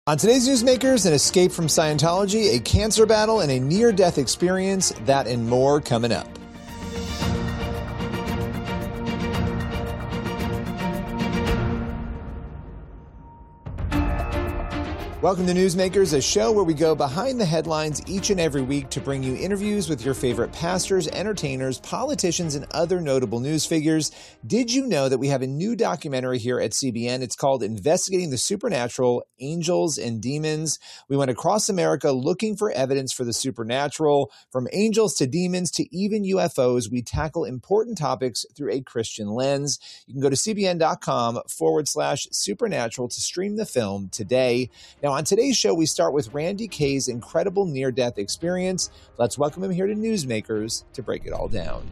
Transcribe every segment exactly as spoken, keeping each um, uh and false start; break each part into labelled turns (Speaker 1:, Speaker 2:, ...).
Speaker 1: On today's Newsmakers, an escape from Scientology, a cancer battle, and a near-death experience. That and more coming up. Welcome to Newsmakers, a show where we go behind the headlines each and every week to bring you interviews with your favorite pastors, entertainers, politicians, and other notable news figures. Did you know that we have a new documentary here at C B N? It's called Investigating the Supernatural, Angels and Demons. We went across America looking for evidence for the supernatural. From angels to demons to even U F Os, we tackle important topics through a Christian lens. You can go to cbn.com forward slash supernatural to stream the film today. Now, on today's show, we start with Randy Kaye's incredible near-death experience. Let's welcome him here to Newsmakers to break it all down.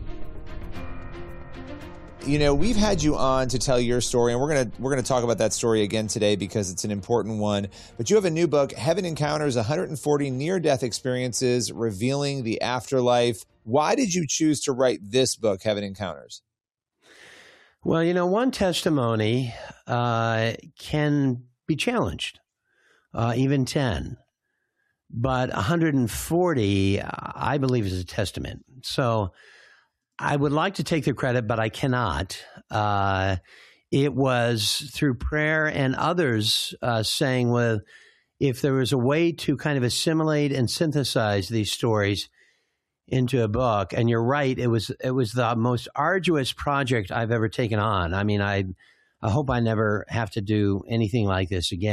Speaker 1: You know, we've had you on to tell your story, and we're gonna we're gonna talk about that story again today because it's an important one. But you have a new book, Heaven Encounters: one hundred forty Near-Death Experiences Revealing the Afterlife. Why did you choose to write this book, Heaven Encounters?
Speaker 2: Well, you know, one testimony uh, can be challenged. Uh, even ten. But one hundred forty, I believe, is a testament. So I would like to take the credit, but I cannot. Uh, it was through prayer and others uh, saying, well, if there was a way to kind of assimilate and synthesize these stories into a book, and you're right, it was it was the most arduous project I've ever taken on. I mean, I, I hope I never have to do anything like this again.